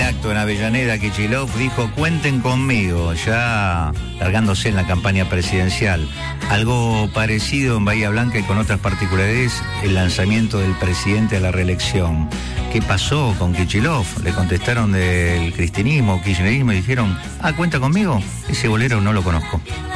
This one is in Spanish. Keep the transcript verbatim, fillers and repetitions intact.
acto en Avellaneda, Kicillof dijo: cuenten conmigo, ya largándose en la campaña presidencial. Algo parecido en Bahía Blanca y con otras particularidades, el lanzamiento del presidente a la reelección. ¿Qué pasó con Kicillof? Le contestaron del cristianismo, kirchnerismo, y dijeron: ah, ¿cuenta conmigo? Ese bolero no lo conozco.